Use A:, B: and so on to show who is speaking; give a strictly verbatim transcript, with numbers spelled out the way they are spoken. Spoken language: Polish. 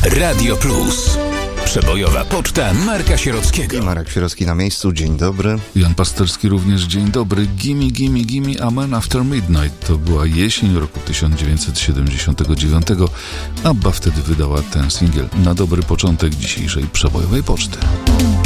A: Radio Plus. Przebojowa poczta Marka Sierockiego.
B: I Marek Sierocki na miejscu. Dzień dobry.
C: Jan Pasterski również. Dzień dobry. Gimme, gimme, gimme Amen After Midnight. To była jesień roku tysiąc dziewięćset siedemdziesiątego dziewiątego. ABBA wtedy wydała ten singiel na dobry początek dzisiejszej przebojowej poczty.